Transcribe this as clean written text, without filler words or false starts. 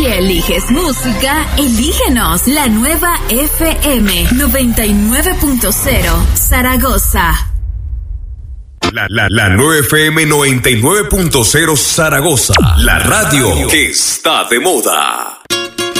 Si eliges música, elígenos. La nueva FM 99.0 Zaragoza. La nueva FM 99.0 Zaragoza. La radio que está de moda.